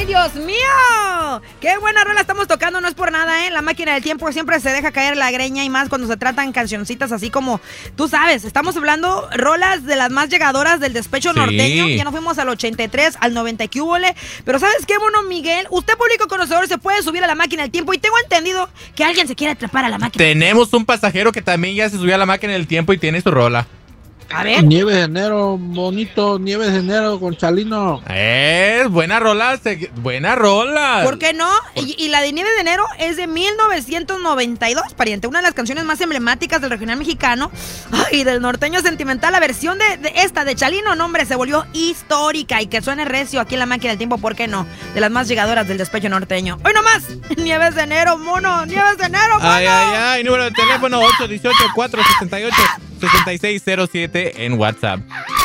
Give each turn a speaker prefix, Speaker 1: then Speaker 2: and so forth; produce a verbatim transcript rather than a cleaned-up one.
Speaker 1: ¡Ay, Dios mío! ¡Qué buena rola estamos tocando! No es por nada, ¿eh? La máquina del tiempo siempre se deja caer la greña y más cuando se tratan cancioncitas así como, tú sabes, estamos hablando rolas de las más llegadoras del despecho
Speaker 2: Sí.
Speaker 1: norteño. Ya nos fuimos al ochenta y tres, al noventa que hubo. Pero ¿sabes qué, bueno, Miguel? Usted, público conocedor, se puede subir a la máquina del tiempo y tengo entendido que alguien se quiere atrapar a la máquina.
Speaker 2: Tenemos un pasajero que también ya se subió a la máquina del tiempo y tiene su rola.
Speaker 1: A ver.
Speaker 3: Nieves de enero, bonito, Nieves de enero con Chalino.
Speaker 2: Es buena rola, se- buena rola.
Speaker 1: ¿Por qué no? Y, y la de Nieves de Enero es de mil novecientos noventa y dos, pariente. Una de las canciones más emblemáticas del regional mexicano. Ay, del norteño sentimental. La versión de, de esta, de Chalino, no, hombre, se volvió histórica. Y que suene recio aquí en la máquina del tiempo, ¿por qué no? De las más llegadoras del despecho norteño. ¡Hoy nomás! Nieves de Enero, mono. Nieves de Enero, mono.
Speaker 2: Ay, ay, ay. Número de teléfono ocho uno ocho, cuatro siete ocho, seis seis cero siete en WhatsApp.